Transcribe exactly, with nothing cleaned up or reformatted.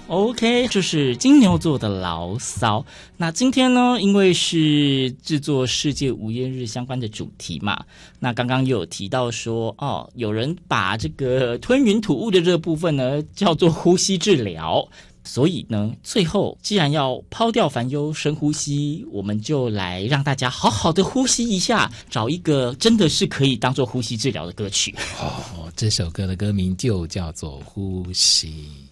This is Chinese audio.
OK， 这是金牛座的牢骚。那今天呢，因为是制作世界无烟日相关的主题嘛，那刚刚也有提到说，哦，有人把这个吞云吐雾的这个部分呢，叫做呼吸治疗。所以呢，最后既然要抛掉烦忧，深呼吸，我们就来让大家好好的呼吸一下，找一个真的是可以当做呼吸治疗的歌曲。 哦，这首歌的歌名就叫做《呼吸》。